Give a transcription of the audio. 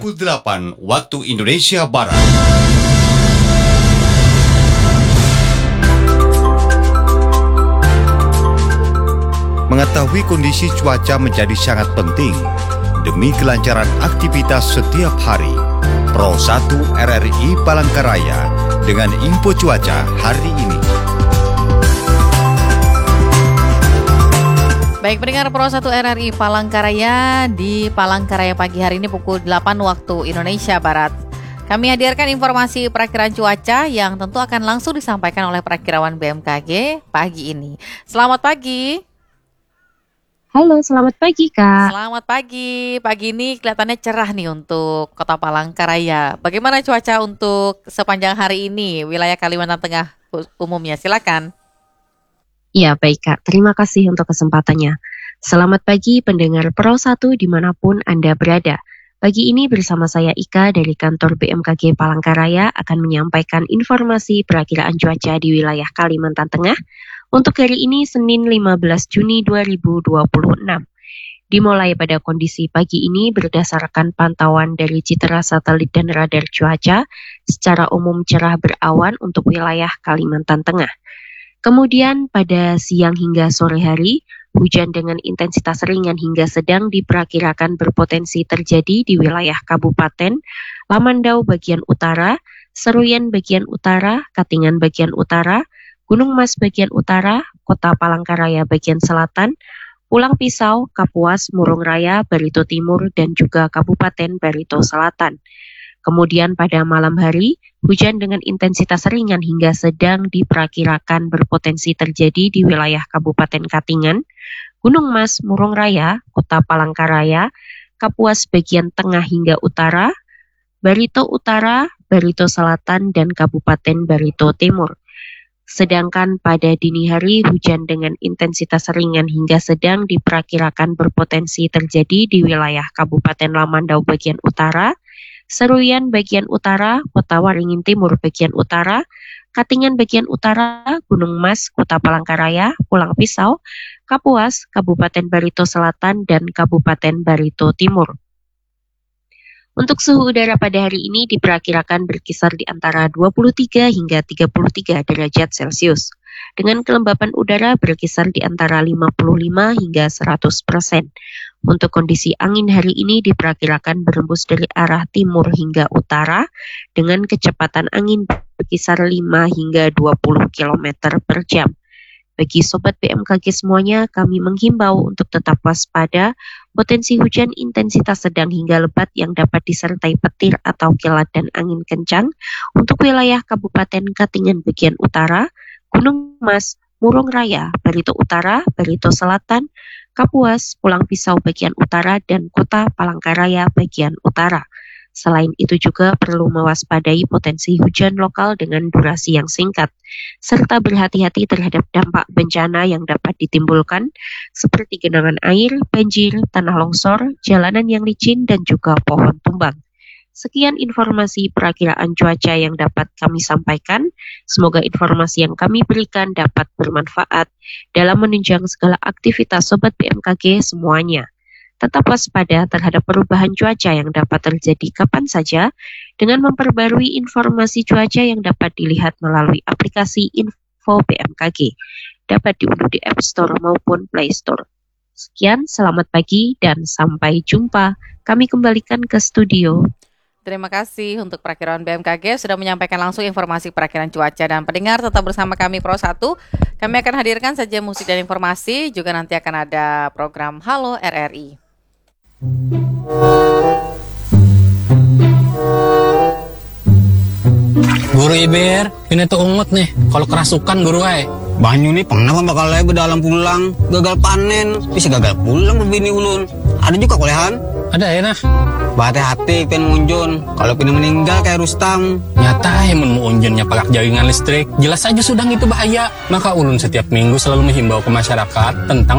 pukul 8 waktu Indonesia Barat. Mengetahui kondisi cuaca menjadi sangat penting demi kelancaran aktivitas setiap hari. Pro 1 RRI Palangkaraya dengan info cuaca hari ini. Baik pendengar Pro 1 RRI Palangkaraya, di Palangkaraya pagi hari ini pukul 8 waktu Indonesia Barat. Kami hadirkan informasi perakiraan cuaca yang tentu akan langsung disampaikan oleh perakirawan BMKG pagi ini. Selamat pagi. Halo, selamat pagi Kak. Selamat pagi. Pagi ini kelihatannya cerah nih untuk Kota Palangkaraya. Bagaimana cuaca untuk sepanjang hari ini wilayah Kalimantan Tengah umumnya? Silakan. Ya baik Kak, terima kasih untuk kesempatannya. Selamat pagi pendengar Pro 1 dimanapun Anda berada. Pagi ini bersama saya Ika dari kantor BMKG Palangkaraya akan menyampaikan informasi perakiraan cuaca di wilayah Kalimantan Tengah untuk hari ini Senin 15 Juni 2026. Dimulai pada kondisi pagi ini berdasarkan pantauan dari citra satelit dan radar cuaca, secara umum cerah berawan untuk wilayah Kalimantan Tengah. Kemudian pada siang hingga sore hari, hujan dengan intensitas ringan hingga sedang diperkirakan berpotensi terjadi di wilayah Kabupaten Lamandau bagian utara, Seruyan bagian utara, Katingan bagian utara, Gunung Mas bagian utara, Kota Palangkaraya bagian selatan, Pulang Pisau, Kapuas, Murung Raya, Barito Timur, dan juga Kabupaten Barito Selatan. Kemudian pada malam hari, hujan dengan intensitas ringan hingga sedang diperkirakan berpotensi terjadi di wilayah Kabupaten Katingan, Gunung Mas, Murung Raya, Kota Palangkaraya, Kapuas bagian tengah hingga utara, Barito Utara, Barito Selatan, dan Kabupaten Barito Timur. Sedangkan pada dini hari, hujan dengan intensitas ringan hingga sedang diperkirakan berpotensi terjadi di wilayah Kabupaten Lamandau bagian utara, Seruyan bagian utara, Kota Waringin Timur bagian utara, Katingan bagian utara, Gunung Mas, Kota Palangkaraya, Pulang Pisau, Kapuas, Kabupaten Barito Selatan, dan Kabupaten Barito Timur. Untuk suhu udara pada hari ini diperkirakan berkisar di antara 23 hingga 33 derajat Celcius, dengan kelembapan udara berkisar di antara 55 hingga 100%. Untuk kondisi angin hari ini diperkirakan berembus dari arah timur hingga utara, dengan kecepatan angin berkisar 5 hingga 20 km per jam. Bagi Sobat BMKG semuanya, kami menghimbau untuk tetap waspada potensi hujan intensitas sedang hingga lebat yang dapat disertai petir atau kilat dan angin kencang untuk wilayah Kabupaten Katingan bagian utara, Gunung Mas, Murung Raya, Barito Utara, Barito Selatan, Kapuas, Pulang Pisau bagian utara, dan Kota Palangkaraya bagian utara. Selain itu juga perlu mewaspadai potensi hujan lokal dengan durasi yang singkat, serta berhati-hati terhadap dampak bencana yang dapat ditimbulkan, seperti genangan air, banjir, tanah longsor, jalanan yang licin, dan juga pohon tumbang. Sekian informasi perakiraan cuaca yang dapat kami sampaikan. Semoga informasi yang kami berikan dapat bermanfaat dalam menunjang segala aktivitas Sobat BMKG semuanya. Tetap waspada terhadap perubahan cuaca yang dapat terjadi kapan saja dengan memperbarui informasi cuaca yang dapat dilihat melalui aplikasi Info BMKG. Dapat diunduh di App Store maupun Play Store. Sekian, selamat pagi dan sampai jumpa. Kami kembalikan ke studio. Terima kasih untuk perakiraan BMKG sudah menyampaikan langsung informasi perakiraan cuaca, dan pendengar tetap bersama kami Pro 1. Kami akan hadirkan saja musik dan informasi, juga nanti akan ada program Halo RRI. Guru Iber, ini tuh ungut nih. Kalau kerasukan guru ay. Banyu nih pernah bakal lebe dalam pulang, gagal panen, bisa gagal pulang berbini ulun. Ada juga kolehan. Ada ya nah. Hati-hati pen munjun, kalau pin meninggal kayak Rustam. Nyata ya mau unjunnya palak jaringan listrik. Jelas aja sudah itu bahaya. Maka ulun setiap minggu selalu menghimbau ke masyarakat tentang